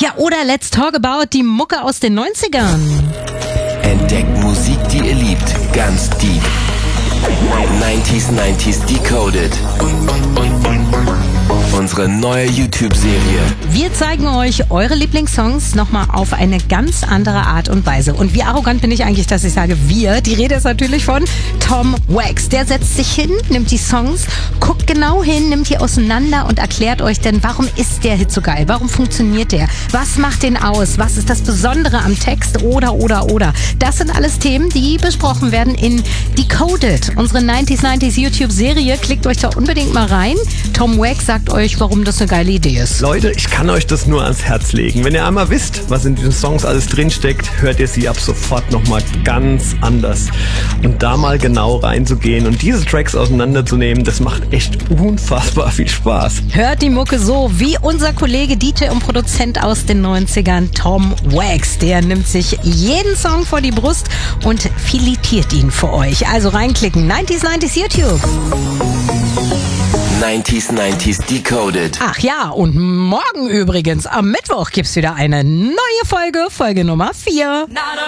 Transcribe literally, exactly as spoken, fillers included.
Ja, oder Let's Talk About die Mucke aus den neunzigern. Entdeckt Musik, die ihr liebt, ganz deep. neunziger neunziger Decoded. Unsere neue YouTube-Serie. Wir zeigen euch eure Lieblingssongs nochmal auf eine ganz andere Art und Weise. Und wie arrogant bin ich eigentlich, dass ich sage wir? Die Rede ist natürlich von Tom Wax. Der setzt sich hin, nimmt die Songs, guckt genau hin, nimmt die auseinander und erklärt euch denn, warum ist der Hit so geil? Warum funktioniert der? Was macht den aus? Was ist das Besondere am Text? Oder, oder, oder. Das sind alles Themen, die besprochen werden in Decoded, unsere neunziger neunziger YouTube-Serie. Klickt euch da unbedingt mal rein. Tom Wax sagt euch, warum das eine geile Idee ist. Leute, ich kann euch das nur ans Herz legen. Wenn ihr einmal wisst, was in diesen Songs alles drinsteckt, hört ihr sie ab sofort nochmal ganz anders. Und da mal genau reinzugehen und diese Tracks auseinanderzunehmen, das macht echt unfassbar viel Spaß. Hört die Mucke so wie unser Kollege D J und Produzent aus den neunzigern, Tom Wax. Der nimmt sich jeden Song vor die Brust und filetiert ihn für euch. Also reinklicken, neunziger neunziger YouTube. neunziger neunziger Decoded. Ach ja, und morgen übrigens, am Mittwoch gibt's wieder eine neue Folge, Folge Nummer vier.